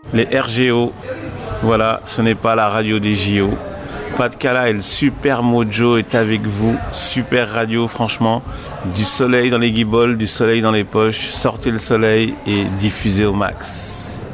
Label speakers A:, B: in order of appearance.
A: Les RGO, voilà, ce n'est pas la radio des JO. Pat Cala et le Super Mojo est avec vous. Super radio, franchement. Du soleil dans les guibolles, du soleil dans les poches. Sortez le soleil et diffusez au max.